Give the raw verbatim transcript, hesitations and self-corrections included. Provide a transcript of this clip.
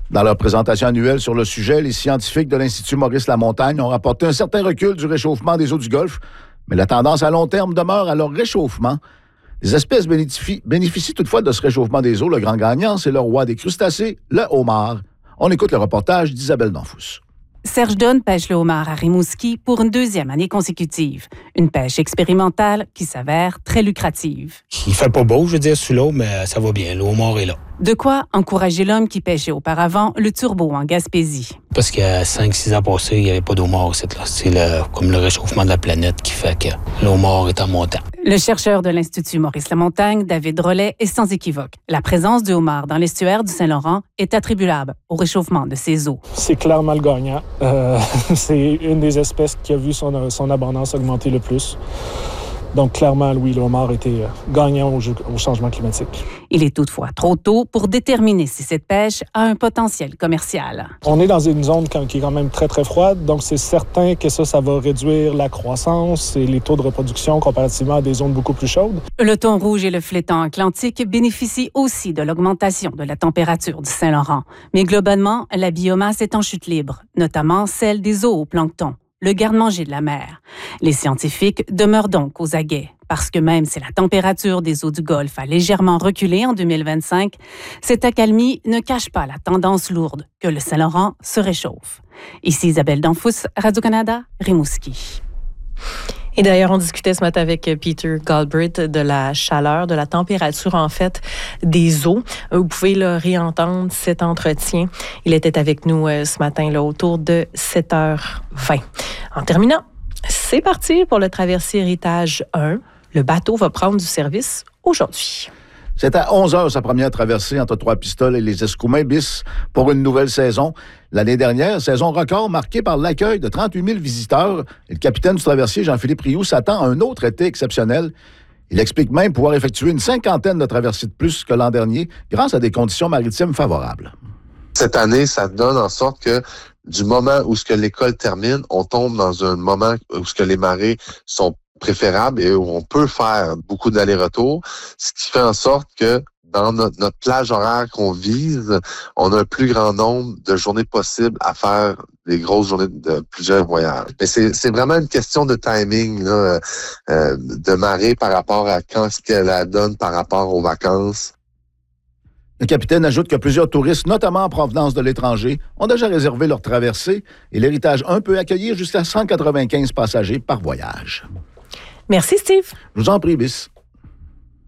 Dans leur présentation annuelle sur le sujet, les scientifiques de l'Institut Maurice-Lamontagne ont rapporté un certain recul du réchauffement des eaux du Golfe, mais la tendance à long terme demeure à leur réchauffement. Les espèces bénéficient, bénéficient toutefois de ce réchauffement des eaux. Le grand gagnant, c'est le roi des crustacés, le homard. On écoute le reportage d'Isabelle Danfous. Serge Dunn pêche le homard à Rimouski pour une deuxième année consécutive. Une pêche expérimentale qui s'avère très lucrative. Il fait pas beau, je veux dire, sous l'eau, mais ça va bien. Le homard est là. De quoi encourager l'homme qui pêchait auparavant le turbo en Gaspésie. Parce qu'il y a cinq six ans passés, il n'y avait pas d'homard ici. C'est le, comme le réchauffement de la planète qui fait que l'homard est en montant. Le chercheur de l'Institut Maurice-Lamontagne, David Rollet, est sans équivoque. La présence du homard dans l'estuaire du Saint-Laurent est attribuable au réchauffement de ses eaux. C'est clairement le gagnant. Euh, c'est une des espèces qui a vu son, son abondance augmenter le plus. Donc, clairement, oui, le homard était gagnant au, au changement climatique. Il est toutefois trop tôt pour déterminer si cette pêche a un potentiel commercial. On est dans une zone qui est quand même très, très froide, donc c'est certain que ça, ça va réduire la croissance et les taux de reproduction comparativement à des zones beaucoup plus chaudes. Le thon rouge et le flétan atlantique bénéficient aussi de l'augmentation de la température du Saint-Laurent. Mais globalement, la biomasse est en chute libre, notamment celle des zooplanctons, le garde-manger de la mer. Les scientifiques demeurent donc aux aguets, parce que même si la température des eaux du Golfe a légèrement reculé en deux mille vingt-cinq, cette accalmie ne cache pas la tendance lourde que le Saint-Laurent se réchauffe. Ici Isabelle Danfous, Radio-Canada, Rimouski. Et d'ailleurs, on discutait ce matin avec Peter Galbraith de la chaleur, de la température, en fait, des eaux. Vous pouvez là, réentendre cet entretien. Il était avec nous euh, ce matin, là, autour de sept heures vingt. En terminant, c'est parti pour le traversier Héritage un. Le bateau va prendre du service aujourd'hui. C'est à onze heures sa première traversée entre Trois-Pistoles et les Escoumins bis pour une nouvelle saison. L'année dernière, saison record marquée par l'accueil de trente-huit mille visiteurs. Et le capitaine du traversier, Jean-Philippe Rioux, s'attend à un autre été exceptionnel. Il explique même pouvoir effectuer une cinquantaine de traversées de plus que l'an dernier grâce à des conditions maritimes favorables. Cette année, ça donne en sorte que du moment où ce que l'école termine, on tombe dans un moment où ce que les marées sont préférable et où on peut faire beaucoup d'allers-retours, ce qui fait en sorte que dans notre, notre plage horaire qu'on vise, on a un plus grand nombre de journées possibles à faire des grosses journées de plusieurs voyages. Mais c'est, c'est vraiment une question de timing, là, euh, de marée par rapport à quand est-ce qu'elle la donne par rapport aux vacances. Le capitaine ajoute que plusieurs touristes, notamment en provenance de l'étranger, ont déjà réservé leur traversée et l'Héritage un peut accueillir jusqu'à cent quatre-vingt-quinze passagers par voyage. Merci, Steve. Je vous en prie, Bis.